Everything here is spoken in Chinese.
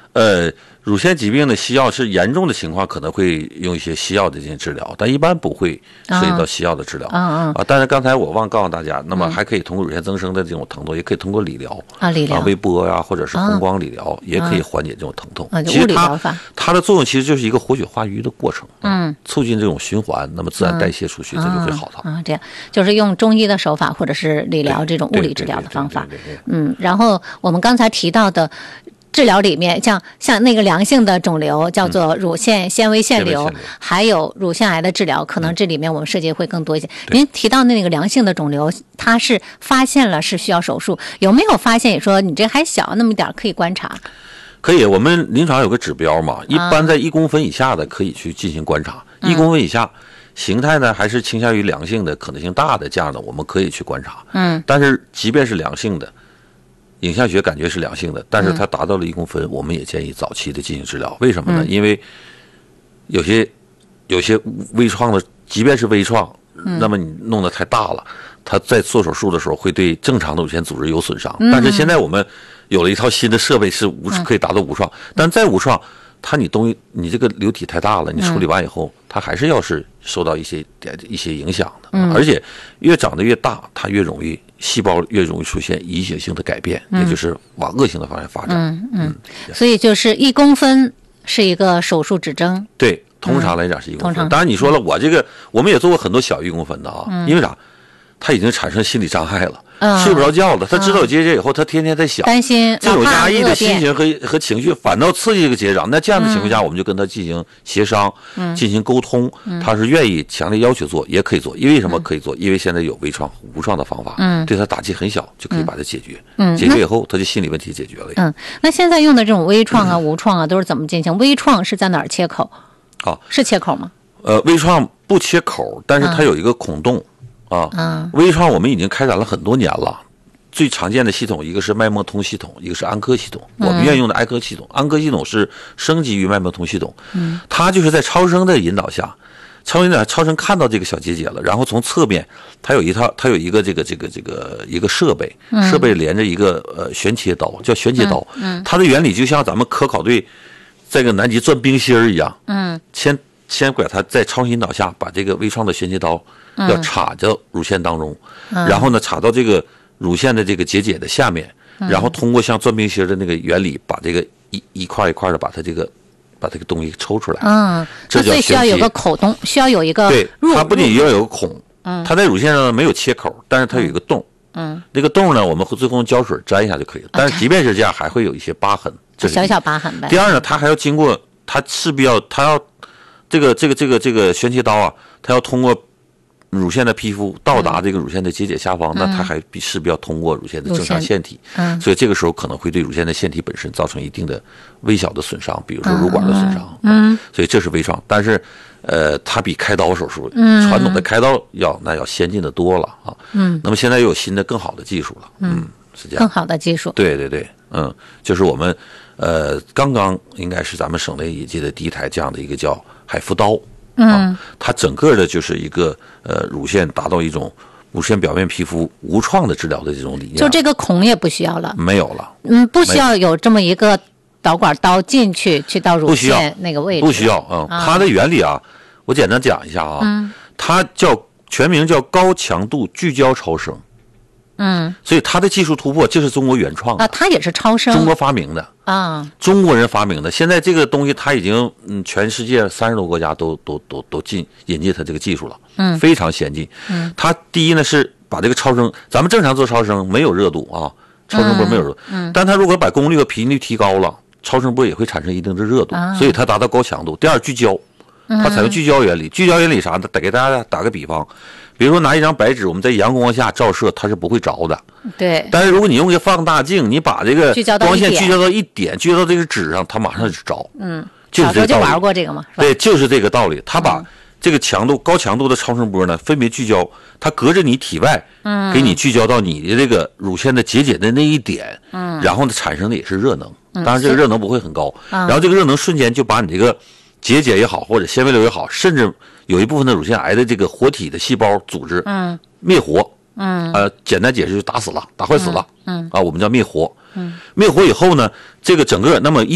乳腺疾病的西药是严重的情况，可能会用一些西药的进行治疗，但一般不会涉及到西药的治疗。但是刚才我忘告诉大家，那么还可以通过乳腺增生的这种疼痛，也可以通过理疗理疗微波呀，或者是红光理疗，也可以缓解这种疼痛。 其实它的作用其实就是一个活血化瘀的过程，促进这种循环，那么自然代谢出去，这就会好它。 这样就是用中医的手法或者是理疗这种物理治疗的方法。然后我们刚才提到的治疗里面，像那个良性的肿瘤叫做乳腺纤维腺瘤，还有乳腺癌的治疗，可能这里面我们涉及会更多一些。您提到那个良性的肿瘤，它是发现了是需要手术，有没有发现也说你这还小那么一点可以观察？ 可以，我们临床有个指标嘛，一般在1公分以下的可以去进行观察，1公分以下。形态呢还是倾向于良性的，可能性大的这样的，我们可以去观察。但是即便是良性的，影像学感觉是良性的，但是它达到了1公分，我们也建议早期的进行治疗。为什么呢？因为有些微创的，即便是微创，那么你弄得太大了，它在做手术的时候会对正常的乳腺组织有损伤。但是现在我们有了一套新的设备，是可以达到无创，但再无创，你这个瘤体太大了，你处理完以后，它还是要是受到一些影响的，而且越长得越大，它越容易细胞越容易出现移血性的改变，也就是往恶性的方向发展。 所以就是1公分是一个手术指征。 对，通常来讲是1公分。当然你说了，我们也做过很多小1公分的啊，因为啥？他已经产生心理障碍了。睡不着觉了，他知道有结节以后，他天天在想， 担心这种压抑的心情和情绪，反倒刺激这个结长。那这样的情况下，我们就跟他进行协商，进行沟通。他是愿意强烈要求做，也可以做。因为什么可以做？因为现在有微创、无创的方法，对他打击很小，就可以把它解决。解决以后，他就心理问题解决了。 那现在用的这种微创啊、无创啊，都是怎么进行？微创是在哪儿切口？是切口吗？ 微创不切口，但是它有一个孔洞。微创我们已经开展了很多年了，最常见的系统一个是脉膜通系统，一个是安科系统。我们愿意用的安科系统，安科系统是升级于脉膜通系统，它就是在超声的引导下，超声看到这个小结节了，然后从侧面它有一个一个设备连着一个旋切刀，叫旋切刀。它的原理就像咱们科考队在个南极钻冰心一样，先把它在超声引导下把这个微创的旋切刀要插到乳腺当中，然后呢插到这个乳腺的这个结节的下面，然后通过像钻冰心的那个原理，把这个一块一块的把这个东西抽出来。这叫需要有个口洞，需要有一个对，它不仅要有个孔，它在乳腺上没有切口，但是它有一个洞。那个洞呢，我们会最后用胶水沾一下就可以了。但是即便是这样，还会有一些疤痕， 小小疤痕呗。 第二呢，它还要经过，它势必要，它要这个旋切刀啊，它要通过乳腺的皮肤到达这个乳腺的结节下方，那它还势必要通过乳腺的正常腺体，所以这个时候可能会对乳腺的腺体本身造成一定的微小的损伤，比如说乳管的损伤。所以这是微创，但是它比开刀手术，传统的开刀要先进的多了啊。那么现在又有新的更好的技术了。是这样。 更好的技术。 对对对，就是我们刚刚应该是咱们省内引进的第一台这样的一个叫海扶刀。它整个的就是一个乳腺达到一种乳腺表面皮肤无创的治疗的这种理念。 就这个孔也不需要了， 没有了。 不需要有这么一个导管刀进去到乳腺那个位置。 不需要。它的原理啊，我简单讲一下啊。它全名叫高强度聚焦超声。所以它的技术突破就是中国原创的。 它也是超声， 中国发明的啊，中国人发明的。现在这个东西它已经全世界30多个国家都引进它这个技术了，非常先进。它第一呢是把这个超声，咱们正常做超声没有热度啊，超声波没有热度，但它如果把功率和频率提高了，超声波也会产生一定的热度，所以它达到高强度。第二，聚焦，它采用聚焦原理。聚焦原理啥呢？给大家打个比方。比如说拿一张白纸，我们在阳光下照射，它是不会着的。 对。 但是如果你用一个放大镜，你把这个光线聚焦到一点，聚焦到这个纸上，它马上就着。就是这个道理。小时候就玩过这个嘛。 对，就是这个道理。它把这个高强度的超声波呢，分别聚焦，它隔着你体外，给你聚焦到你的这个乳腺的结节的那一点，然后呢产生的也是热能。当然这个热能不会很高，然后这个热能瞬间就把你这个结节也好，或者纤维瘤也好，甚至有一部分的乳腺癌的这个活体的细胞组织，灭活，简单解释就打死了，打坏死了，我们叫灭活。灭活以后呢，这个整个那么一